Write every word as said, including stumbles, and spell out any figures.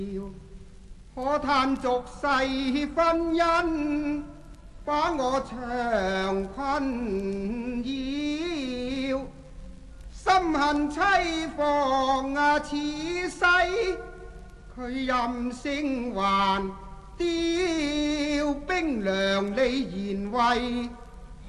可嘆俗世婚姻把我長困擾，心恨妻房啊似世，佢任性還刁冰涼利賢惠。